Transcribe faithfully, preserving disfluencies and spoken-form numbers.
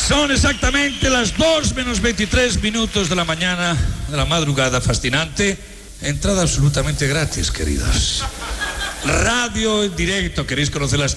Son exactamente las dos menos veintitrés minutos de la mañana, de la madrugada fascinante. Entrada absolutamente gratis, queridos. Radio en directo, ¿queréis conocer las